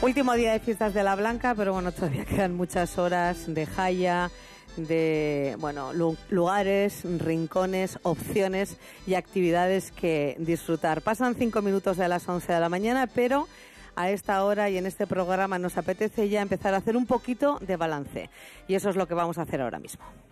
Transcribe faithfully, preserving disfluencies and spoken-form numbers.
Último día de fiestas de la Blanca, pero bueno, todavía quedan muchas horas de jaya, de bueno lugares, rincones, opciones y actividades que disfrutar. Pasan cinco minutos de las once de la mañana, pero a esta hora y en este programa nos apetece ya empezar a hacer un poquito de balance. Y eso es lo que vamos a hacer ahora mismo.